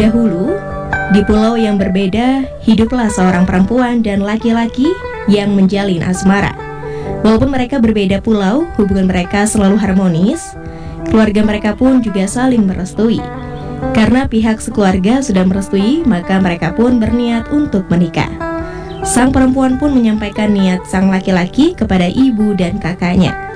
Dahulu, di pulau yang berbeda, hiduplah seorang perempuan dan laki-laki yang menjalin asmara. Walaupun mereka berbeda pulau, hubungan mereka selalu harmonis. Keluarga mereka pun juga saling merestui. Karena pihak sekeluarga sudah merestui, maka mereka pun berniat untuk menikah. Sang perempuan pun menyampaikan niat sang laki-laki kepada ibu dan kakaknya.